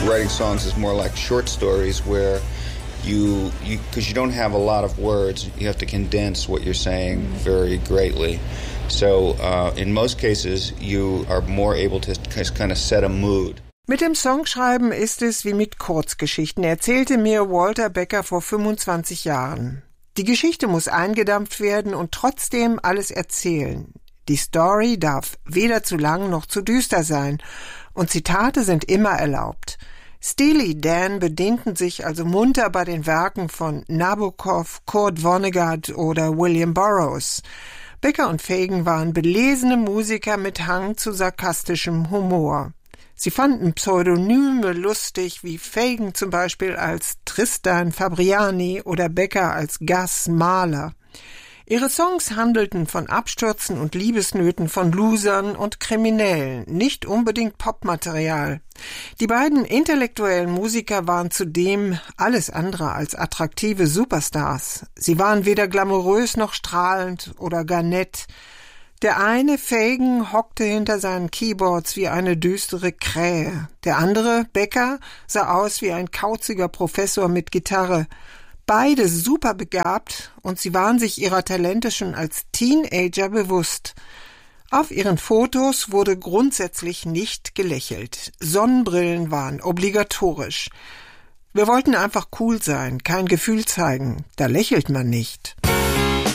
writing songs is more like short stories where because you don't have a lot of words, you have to condense what you're saying very greatly. So in most cases, you are more able to kind of set a mood. Mit dem Songschreiben ist es wie mit Kurzgeschichten, erzählte mir Walter Becker vor 25 Jahren. Die Geschichte muss eingedampft werden und trotzdem alles erzählen. Die Story darf weder zu lang noch zu düster sein und Zitate sind immer erlaubt. Steely Dan bedienten sich also munter bei den Werken von Nabokov, Kurt Vonnegut oder William Burroughs. Becker und Fagen waren belesene Musiker mit Hang zu sarkastischem Humor. Sie fanden Pseudonyme lustig, wie Fagen zum Beispiel als Tristan Fabriani oder Becker als Gus Mahler. Ihre Songs handelten von Abstürzen und Liebesnöten von Losern und Kriminellen, nicht unbedingt Popmaterial. Die beiden intellektuellen Musiker waren zudem alles andere als attraktive Superstars. Sie waren weder glamourös noch strahlend oder gar nett. Der eine, Fagen, hockte hinter seinen Keyboards wie eine düstere Krähe. Der andere, Becker, sah aus wie ein kauziger Professor mit Gitarre. Beide super begabt und sie waren sich ihrer Talente schon als Teenager bewusst. Auf ihren Fotos wurde grundsätzlich nicht gelächelt. Sonnenbrillen waren obligatorisch. Wir wollten einfach cool sein, kein Gefühl zeigen. Da lächelt man nicht.